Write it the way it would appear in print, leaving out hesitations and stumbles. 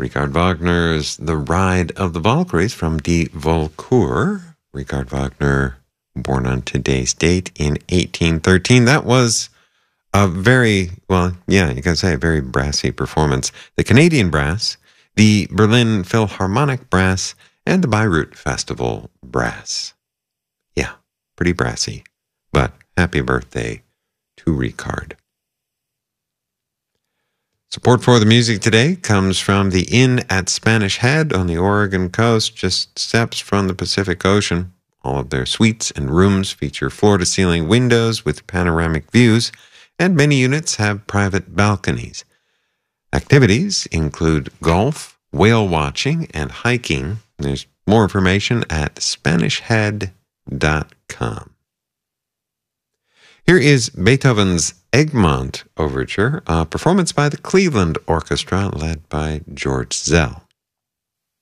Richard Wagner's The Ride of the Valkyries from Die Walküre. Richard Wagner, born on today's date in 1813. That was a very, you can say a very brassy performance. The Canadian Brass, the Berlin Philharmonic Brass, and the Bayreuth Festival Brass. Yeah, pretty brassy. But happy birthday to Richard. Support for the music today comes from the Inn at Spanish Head on the Oregon coast, just steps from the Pacific Ocean. All of their suites and rooms feature floor-to-ceiling windows with panoramic views, and many units have private balconies. Activities include golf, whale watching, and hiking. There's more information at SpanishHead.com. Here is Beethoven's Egmont Overture, a performance by the Cleveland Orchestra led by George Zell.